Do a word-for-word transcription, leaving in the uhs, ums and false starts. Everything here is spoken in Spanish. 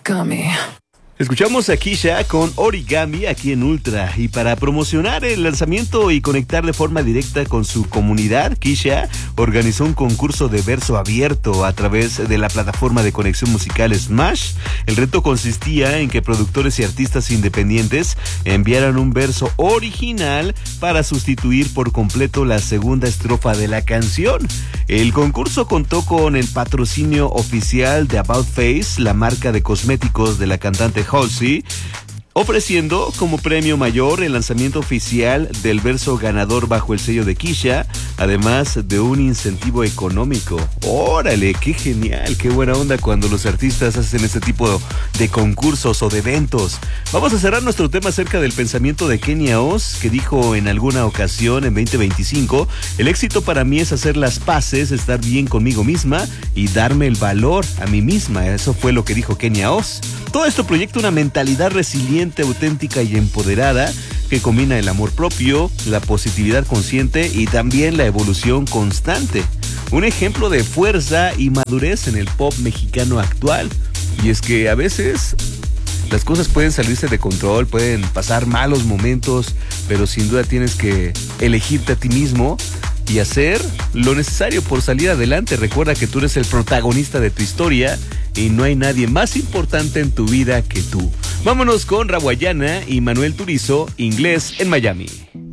Origami. Escuchamos a Kisha con Origami aquí en Ultra, y para promocionar el lanzamiento y conectar de forma directa con su comunidad, Kisha organizó un concurso de verso abierto a través de la plataforma de conexión musical Smash. El reto consistía en que productores y artistas independientes enviaran un verso original para sustituir por completo la segunda estrofa de la canción. El concurso contó con el patrocinio oficial de About Face, la marca de cosméticos de la cantante Halsey, ofreciendo como premio mayor el lanzamiento oficial del verso ganador bajo el sello de Kisha, además de un incentivo económico. ¡Órale! ¡Qué genial! ¡Qué buena onda cuando los artistas hacen este tipo de concursos o de eventos! Vamos a cerrar nuestro tema acerca del pensamiento de Kenia Oz, que dijo en alguna ocasión en veinte veinticinco: el éxito para mí es hacer las paces, estar bien conmigo misma y darme el valor a mí misma. Eso fue lo que dijo Kenia Oz. Todo esto proyecta una mentalidad resiliente, auténtica y empoderada que combina el amor propio, la positividad consciente y también la evolución constante. Un ejemplo de fuerza y madurez en el pop mexicano actual. Y es que a veces las cosas pueden salirse de control, pueden pasar malos momentos, pero sin duda tienes que elegirte a ti mismo y hacer lo necesario por salir adelante. Recuerda que tú eres el protagonista de tu historia y no hay nadie más importante en tu vida que tú. Vámonos con Rawayana y Manuel Turizo, Inglés en Miami.